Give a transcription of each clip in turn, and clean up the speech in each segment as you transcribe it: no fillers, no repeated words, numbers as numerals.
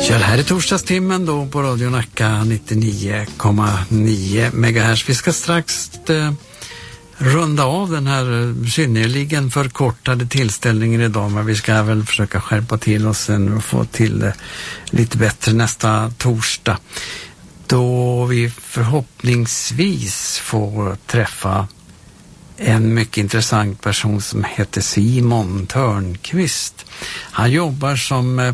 Ja, det här är torsdagstimmen då på Radio Nacka 99,9 MHz. Vi ska strax runda av den här synnerligen förkortade tillställningen idag, men vi ska väl försöka skärpa till oss och få till lite bättre nästa torsdag, då vi förhoppningsvis får träffa en mycket intressant person som heter Simon Törnqvist. Han jobbar som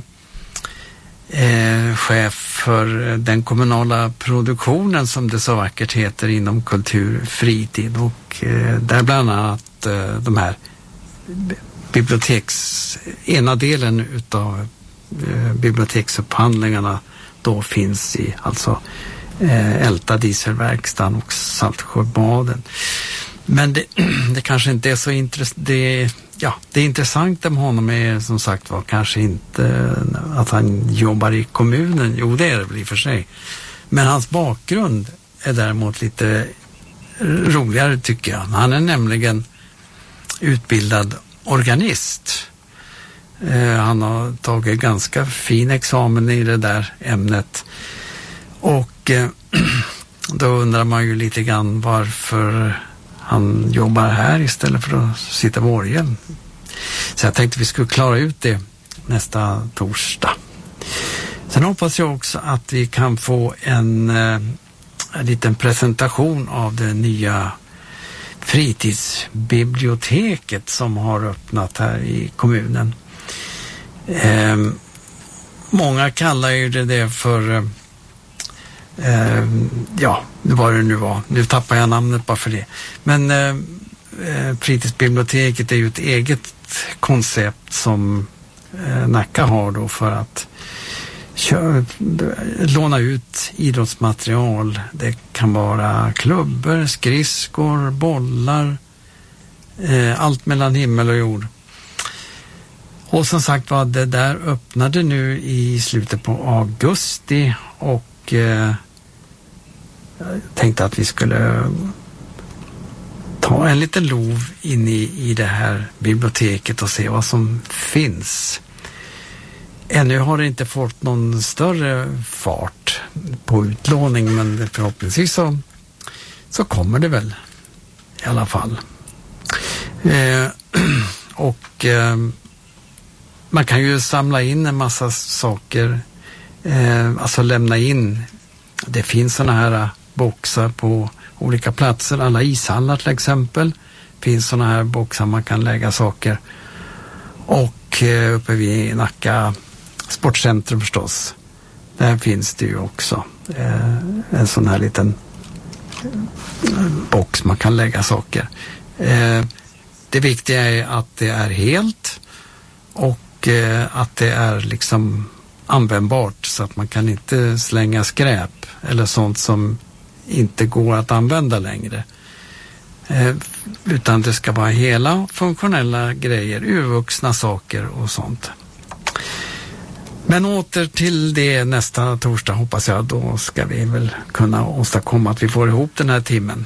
chef för den kommunala produktionen, som det så vackert heter, inom kultur, fritid, och där bland annat de här ena delen utav biblioteksupphandlingarna då finns i alltså Älta dieselverkstan och Saltsjöbaden. Men det kanske inte är så intressant. Det intressanta med honom är som sagt var kanske inte att han jobbar i kommunen. Jo, det är det väl i och för sig. Men hans bakgrund är däremot lite roligare, tycker jag. Han är nämligen utbildad organist. Han har tagit ganska fin examen i det där ämnet. Och då undrar man ju lite grann varför han jobbar här istället för att sitta på orgeln. Så jag tänkte vi skulle klara ut det nästa torsdag. Sen hoppas jag också att vi kan få en liten presentation av det nya fritidsbiblioteket som har öppnat här i kommunen. Många kallar ju det för vad det nu var. Nu tappar jag namnet bara för det. Men fritidsbiblioteket är ju ett eget koncept som Nacka har då för att låna ut idrottsmaterial. Det kan vara klubbor, skridskor, bollar, allt mellan himmel och jord. Och som sagt var, det där öppnade nu i slutet på augusti, och jag tänkte att vi skulle ta en liten lov in i det här biblioteket och se vad som finns. Ännu har det inte fått någon större fart på utlåning, men förhoppningsvis så kommer det väl i alla fall. Man kan ju samla in en massa saker, alltså lämna in. Det finns såna här boxar på olika platser, alla ishallar till exempel. Finns såna här boxar man kan lägga saker. Och uppe vid Nacka sportcentrum förstås, där finns det ju också en sån här liten box man kan lägga saker. Det viktiga är att det är helt och att det är liksom användbart, så att man kan inte slänga skräp eller sånt som inte går att använda längre. Utan det ska vara hela funktionella grejer, urvuxna saker och sånt. Men åter till det nästa torsdag, hoppas jag. Då ska vi väl kunna åstadkomma att vi får ihop den här timmen.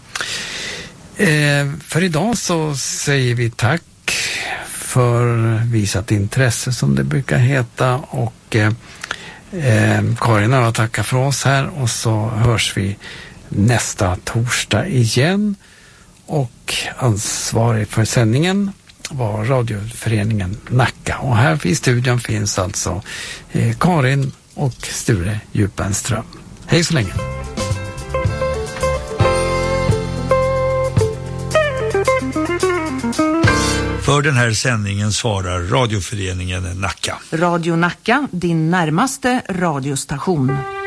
För idag så säger vi tack för visat intresse, som det brukar heta, och Karin har tackat för oss här, och så hörs vi nästa torsdag igen, och ansvarig för sändningen var radioföreningen Nacka, och här i studion finns alltså Karin och Sture Djupenström. Hej så länge! För den här sändningen svarar radioföreningen Nacka. Radio Nacka, din närmaste radiostation.